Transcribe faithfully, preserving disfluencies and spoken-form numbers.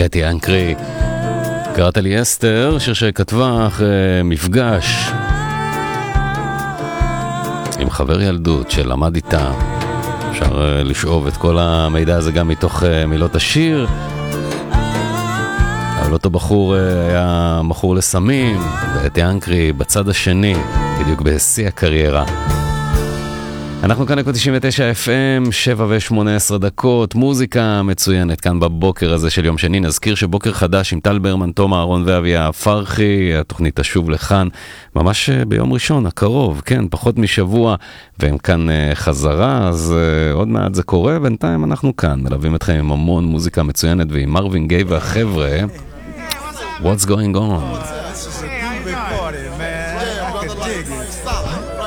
קטי ינקרי. קראת לי אסתר, שיר שכתבה אחרי מפגש עם חבר ילדות שלמד איתה. אפשר לשאוב את כל המידע הזה גם מתוך מילות השיר. אבל אותו בחור היה מכור לסמים, ואת ינקרי בצד השני, בדיוק בשיא הקריירה. אנחנו כאן אקו תשעים ותשע אף אם, שבע ושמונה עשרה דקות, מוזיקה מצוינת כאן בבוקר הזה של יום שני. נזכיר שבוקר חדש עם טל ברמן, תום אהרון ואביה פרחי, התוכנית תשוב לכאן ממש ביום ראשון הקרוב, כן, פחות משבוע, והם כאן חזרה, אז עוד מעט זה קורה. בינתיים אנחנו כאן, מלווים אתכם עם המון מוזיקה מצוינת, ועם מרווין גיי והחבר'ה, What's going on?